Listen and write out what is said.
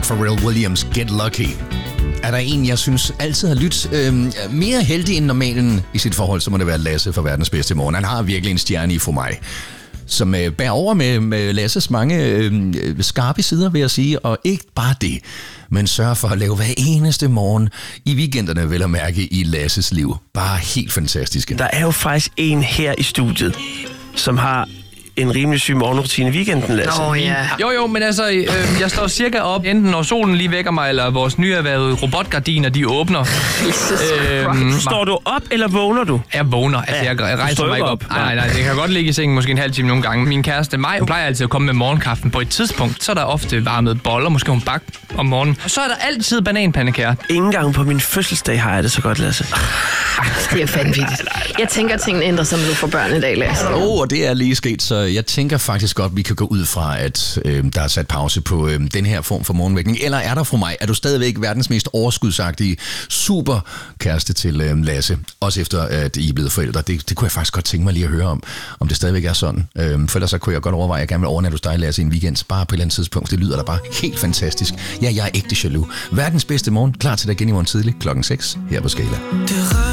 Pharrell Williams, Get Lucky. Er der en, jeg synes altid har lyttet mere heldig end normalen i sit forhold, så må det være Lasse fra Verdens Bedste Morgen. Han har virkelig en stjerne i for mig, som bærer over med Lasses mange skarpe sider, vil jeg sige, og ikke bare det, men sørger for at lave hver eneste morgen i weekenderne, vel at mærke i Lasses liv. Bare helt fantastiske. Der er jo faktisk en her i studiet, som har en rimelig syg morgenrutine i weekenden, Lasse. Jo, men altså, jeg står cirka op, enten når solen lige vækker mig, eller vores nyerhvervede robotgardiner, de åbner. Står du op, eller vågner du? Jeg vågner, altså jeg rejser mig ikke op. Nej, det kan godt ligge i sengen måske en halv time nogle gange. Min kæreste Maj, hun plejer altid at komme med morgenkaffen på et tidspunkt. Så er der ofte varmet boller, måske hun bagt om morgenen. Og så er der altid bananpandekager. Ingen gang på min fødselsdag har jeg det så godt, Lasse. Det er vanvittigt. Jeg tænker, at tingene ændrer sig, når du får børn i dag, Lasse. Og det er lige sket, så jeg tænker faktisk godt, vi kan gå ud fra, at der er sat pause på den her form for morgenvækning. Eller er der for mig? Er du stadigvæk verdens mest overskudsagtige super kæreste til Lasse? Også efter, at I er blevet forældre. Det kunne jeg faktisk godt tænke mig lige at høre om det stadigvæk er sådan. For ellers så kunne jeg godt overveje, at jeg gerne vil overnatte hos dig, Lasse, i en weekend. Bare på et eller andet tidspunkt. Det lyder da bare helt fantastisk. Ja, jeg er ægte jaloux. Verdens bedste morgen. Klar til dig igen i morgen tidlig klokken 6 her på Skala.